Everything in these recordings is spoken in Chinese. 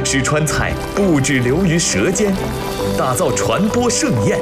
使川菜不止流于舌尖，打造传播盛宴。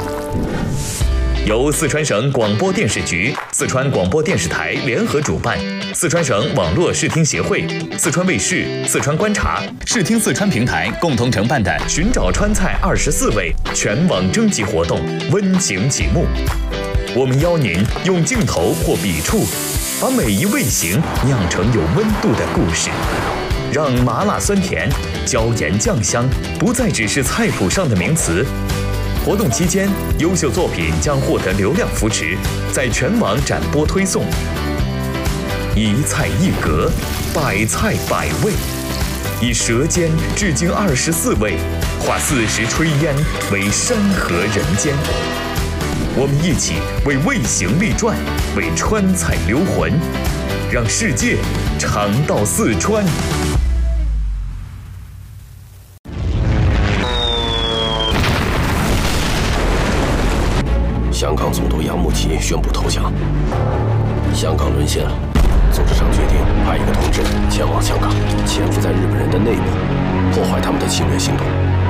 由四川省广播电视局、四川广播电视台联合主办，四川省网络视听协会、四川卫视、四川观察、视听四川平台共同承办的“寻找川菜24味”全网征集活动温情启幕。我们邀您用镜头或笔触，把每一味型酿成有温度的故事，让麻辣酸甜、椒盐酱香不再只是菜谱上的名词。活动期间，优秀作品将获得流量扶持，在全网展播推送。一菜一格，百菜百味，以舌尖致敬24味，化40炊烟为山河人间。我们一起为味型立传，为川菜留魂，让世界尝到四川。 香港总督杨慕琦宣布投降，香港沦陷了。组织上决定派一个同志前往香港，潜伏在日本人的内部，破坏他们的侵略行动。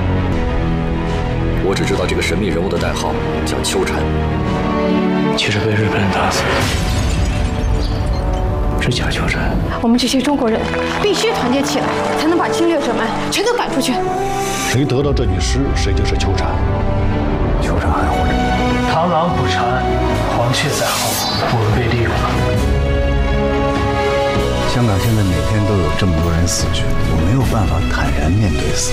我只知道这个神秘人物的代号叫秋蝉， 其实被日本人打死，是假秋蝉。 我们这些中国人必须团结起来，才能把侵略者们全都赶出去。 谁得到这具尸，谁就是秋蝉。 秋蝉还活着。螳螂捕蝉，黄雀在后，我们被利用了。 香港现在每天都有这么多人死去，我没有办法坦然面对死